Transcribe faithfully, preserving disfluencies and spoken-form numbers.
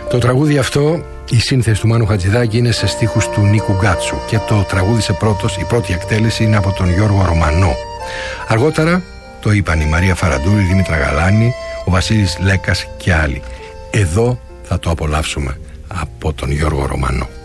Το τραγούδι αυτό, η σύνθεση του Μάνου Χατζηδάκη, είναι σε στίχους του Νίκου Γκάτσου και το τραγούδισε πρώτος, η πρώτη εκτέλεση είναι από τον Γιώργο Ρωμανό. Αργότερα το είπαν η Μαρία Φαραντούρη, η Δήμητρα Γαλάνη, ο Βασίλης Λέκας και άλλοι. Εδώ θα το απολαύσουμε από τον Γιώργο Ρωμανό.